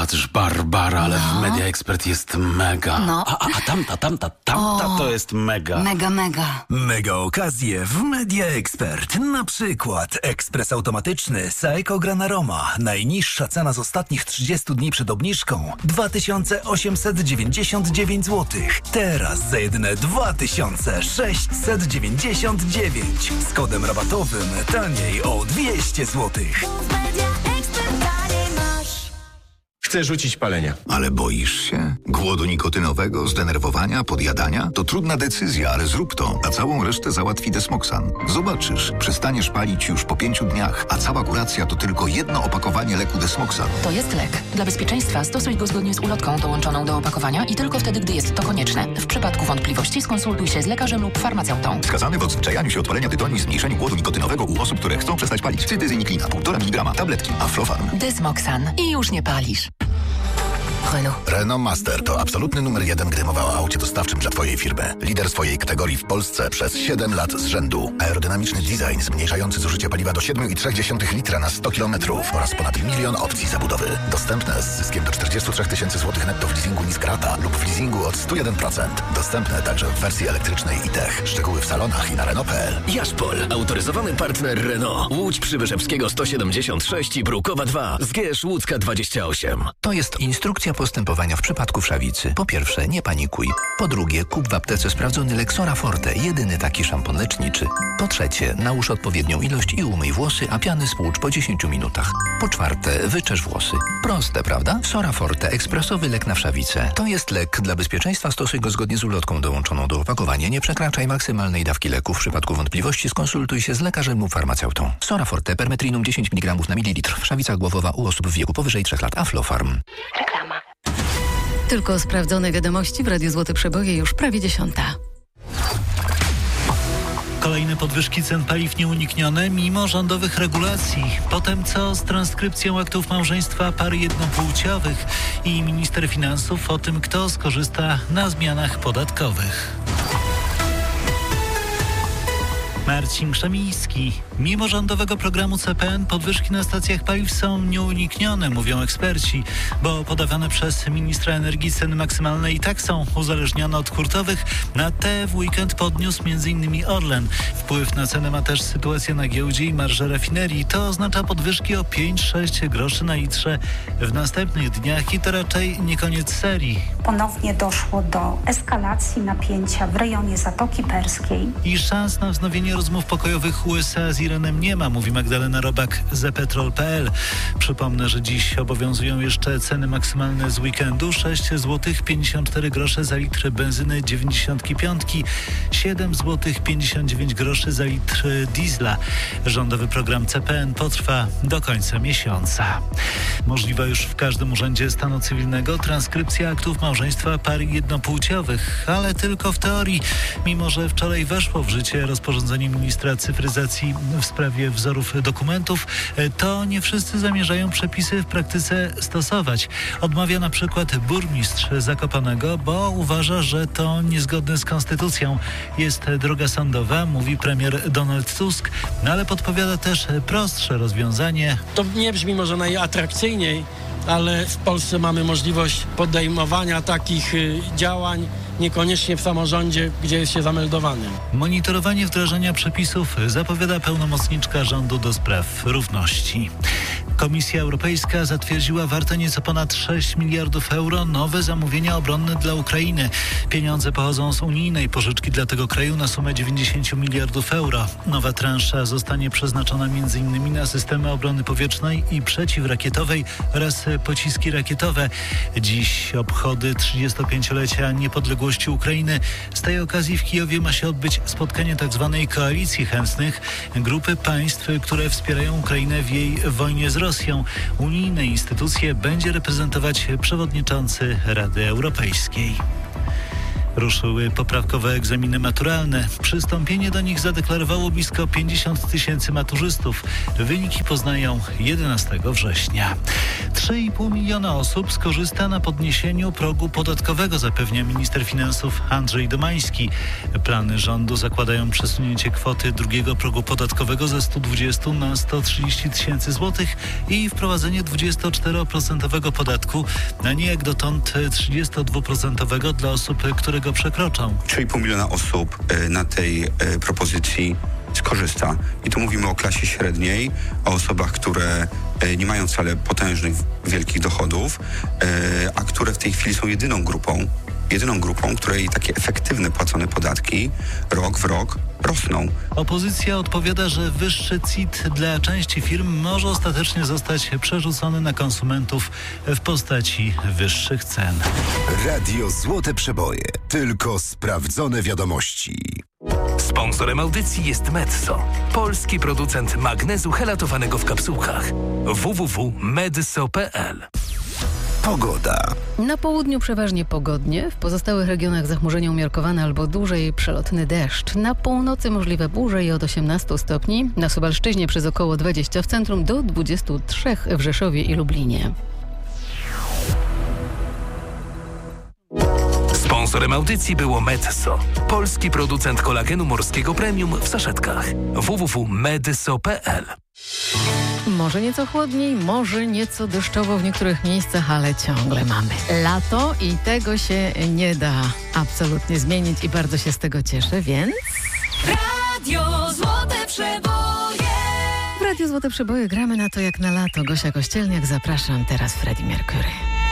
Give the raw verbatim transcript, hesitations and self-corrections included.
patrz, Barbara, ale No. w Media Expert jest mega. No. A, a, a tamta, tamta, tamta O. to jest mega. Mega, mega. Mega okazje w Media Expert. Na przykład ekspres automatyczny Saeco Granaroma. Najniższa cena z ostatnich trzydziestu dni przed obniżką dwa tysiące osiemset dziewięćdziesiąt dziewięć złotych. Teraz za jedyne dwa tysiące sześćset dziewięćdziesiąt dziewięć. Z kodem rabatowym taniej o dwieście złotych. Chcę rzucić palenia. Ale boisz się? Głodu nikotynowego, zdenerwowania, podjadania? To trudna decyzja, ale zrób to, a całą resztę załatwi Desmoxan. Zobaczysz, przestaniesz palić już po pięciu dniach, a cała kuracja to tylko jedno opakowanie leku Desmoxan. To jest lek. Dla bezpieczeństwa stosuj go zgodnie z ulotką dołączoną do opakowania i tylko wtedy, gdy jest to konieczne. W przypadku wątpliwości skonsultuj się z lekarzem lub farmaceutą. Wskazany w odzwyczajaniu się od palenia tytoniu i zmniejszeniu głodu nikotynowego u osób, które chcą przestać palić. Cytyzyniklina, półtora miligrama, tabletki, Aflofarm. Desmoxan. I już nie palisz. Renault. Renault Master to absolutny numer jeden, gdy mowa o aucie dostawczym dla Twojej firmy. Lider swojej kategorii w Polsce przez siedem lat z rzędu. Aerodynamiczny design zmniejszający zużycie paliwa do siedem i trzy dziesiąte litra na sto kilometrów oraz ponad milion opcji zabudowy. Dostępne z zyskiem do czterdzieści trzy tysiące złotych netto w leasingu niska rata lub w leasingu od sto jeden procent. Dostępne także w wersji elektrycznej i tech. Szczegóły w salonach i na Renault kropka p l. Jaszpol, autoryzowany partner Renault. Łódź Przybyszewskiego sto siedemdziesiąt sześć i Brukowa dwa. Zgierz Łódzka dwadzieścia osiem. To jest instrukcja postępowania w przypadku wszawicy. Po pierwsze, nie panikuj. Po drugie, kup w aptece sprawdzony Lexora Forte, jedyny taki szampon leczniczy. Po trzecie, nałóż odpowiednią ilość i umyj włosy, a piany spłucz po dziesięciu minutach. Po czwarte, wyczesz włosy. Proste, prawda? Sora Forte, ekspresowy lek na wszawicę. To jest lek. Dla bezpieczeństwa stosuj go zgodnie z ulotką dołączoną do opakowania. Nie przekraczaj maksymalnej dawki leku. W przypadku wątpliwości skonsultuj się z lekarzem lub farmaceutą. Sora Forte, permetrinum dziesięć miligramów na mililitr. Wszawica głowowa u osób w wieku powyżej trzech lat. Aflofarm. Reklama. Tylko sprawdzone wiadomości w Radiu Złote Przeboje już prawie dziesiąta. Kolejne podwyżki cen paliw nieuniknione mimo rządowych regulacji. Potem co z transkrypcją aktów małżeństwa par jednopłciowych i minister finansów o tym, kto skorzysta na zmianach podatkowych. Marcin Krzemiński. Mimo rządowego programu C P N podwyżki na stacjach paliw są nieuniknione, mówią eksperci, bo podawane przez ministra energii ceny maksymalne i tak są uzależnione od hurtowych. Na te w weekend podniósł m.in. Orlen. Wpływ na cenę ma też sytuacja na giełdzie i marże rafinerii. To oznacza podwyżki o pięć sześć groszy na litrze w następnych dniach i to raczej nie koniec serii. Ponownie doszło do eskalacji napięcia w rejonie Zatoki Perskiej. I szans na wznowienie rozmów pokojowych U S A z Iranem nie ma, mówi Magdalena Robak z petrol kropka p l. Przypomnę, że dziś obowiązują jeszcze ceny maksymalne z weekendu. sześć złotych pięćdziesiąt cztery grosze za litr benzyny dziewięćdziesiąt pięć, siedem złotych pięćdziesiąt dziewięć groszy za litr diesla. Rządowy program C P N potrwa do końca miesiąca. Możliwa już w każdym urzędzie stanu cywilnego transkrypcja aktów małżeństwa par jednopłciowych, ale tylko w teorii, mimo że wczoraj weszło w życie rozporządzenie ministra cyfryzacji w sprawie wzorów dokumentów, to nie wszyscy zamierzają przepisy w praktyce stosować. Odmawia na przykład burmistrz Zakopanego, bo uważa, że to niezgodne z konstytucją. Jest droga sądowa, mówi premier Donald Tusk, no ale podpowiada też prostsze rozwiązanie. To nie brzmi może najatrakcyjniej, ale w Polsce mamy możliwość podejmowania takich y, działań niekoniecznie w samorządzie, gdzie jest się zameldowanym. Monitorowanie wdrażania przepisów zapowiada pełnomocniczka rządu do spraw równości. Komisja Europejska zatwierdziła warte nieco ponad sześć miliardów euro nowe zamówienia obronne dla Ukrainy. Pieniądze pochodzą z unijnej pożyczki dla tego kraju na sumę dziewięćdziesiąt miliardów euro. Nowa transza zostanie przeznaczona między innymi na systemy obrony powietrznej i przeciwrakietowej oraz pociski rakietowe. Dziś obchody trzydziestopięciolecia niepodległości Ukrainy. Z tej okazji w Kijowie ma się odbyć spotkanie tzw. koalicji chętnych, grupy państw, które wspierają Ukrainę w jej wojnie z Rosją. Unijne instytucje będzie reprezentować przewodniczący Rady Europejskiej. Ruszyły poprawkowe egzaminy maturalne. Przystąpienie do nich zadeklarowało blisko pięćdziesiąt tysięcy maturzystów. Wyniki poznają jedenastego września. trzy i pół miliona osób skorzysta na podniesieniu progu podatkowego, zapewnia minister finansów Andrzej Domański. Plany rządu zakładają przesunięcie kwoty drugiego progu podatkowego ze sto dwadzieścia na sto trzydzieści tysięcy złotych i wprowadzenie dwudziestoczteroprocentowego podatku, a nie jak dotąd trzydziestodwuprocentowego dla osób, które go przekroczą. trzy i pół miliona osób na tej propozycji skorzysta. I tu mówimy o klasie średniej, o osobach, które nie mają wcale potężnych, wielkich dochodów, a które w tej chwili są jedyną grupą, jedyną grupą, której takie efektywne płacone podatki rok w rok rosną. Opozycja odpowiada, że wyższy C I T dla części firm może ostatecznie zostać przerzucony na konsumentów w postaci wyższych cen. Radio Złote Przeboje. Tylko sprawdzone wiadomości. Sponsorem audycji jest Medzo, polski producent magnezu helatowanego w kapsułkach. w w w kropka medso kropka p l. Pogoda. Na południu przeważnie pogodnie, w pozostałych regionach zachmurzenie umiarkowane albo dłużej przelotny deszcz. Na północy możliwe burze i od osiemnastu stopni, na Suwalszczyźnie przez około dwadzieścia, w centrum do dwudziestu trzech w Rzeszowie i Lublinie. Sponsorem audycji było Medzo, polski producent kolagenu morskiego premium w saszetkach. w w w kropka medso kropka p l. Może nieco chłodniej, może nieco deszczowo w niektórych miejscach, ale ciągle mamy lato i tego się nie da absolutnie zmienić i bardzo się z tego cieszę, więc... Radio Złote Przeboje. W Radiu Złote Przeboje gramy na to jak na lato. Gosia Kościelniak, zapraszam, teraz Freddie Mercury.